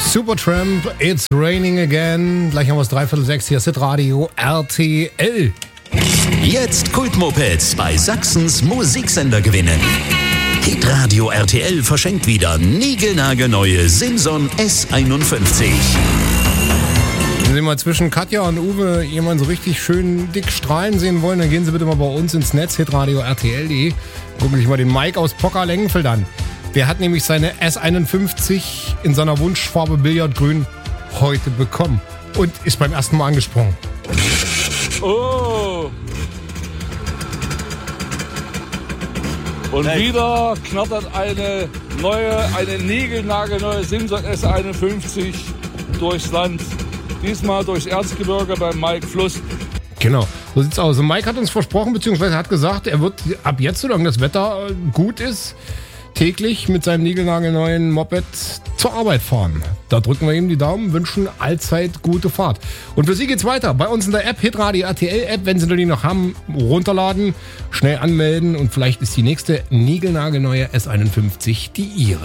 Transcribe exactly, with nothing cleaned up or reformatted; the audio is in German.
Supertramp, It's Raining Again. Gleich haben wir es dreiviertel sechs, hier ist Radio R T L. Jetzt Kultmopeds bei Sachsens Musiksender gewinnen. Hitradio R T L verschenkt wieder niegelnagelneue Simson S einundfünfzig. Wenn Sie mal zwischen Katja und Uwe jemanden so richtig schön dick strahlen sehen wollen, dann gehen Sie bitte mal bei uns ins Netz, hitradio R T L punkt de. Gucken Sie sich mal den Mike aus Pocker-Lengenfeld an. Der hat nämlich seine S einundfünfzig in seiner Wunschfarbe Billardgrün heute bekommen und ist beim ersten Mal angesprungen. Oh! Und Nein. wieder knattert eine neue, eine niegelnagelneue Simson S einundfünfzig durchs Land. Diesmal durchs Erzgebirge beim Mike Fluss. Genau, so sieht's aus. Und Mike hat uns versprochen, beziehungsweise hat gesagt, er wird ab jetzt, solange das Wetter gut ist, täglich mit seinem niegelnagelneuen Moped zur Arbeit fahren. Da drücken wir ihm die Daumen, wünschen allzeit gute Fahrt. Und für Sie geht's weiter. Bei uns in der App, Hitradio R T L App, wenn Sie die noch haben, runterladen, schnell anmelden und vielleicht ist die nächste niegelnagelneue S einundfünfzig die Ihre.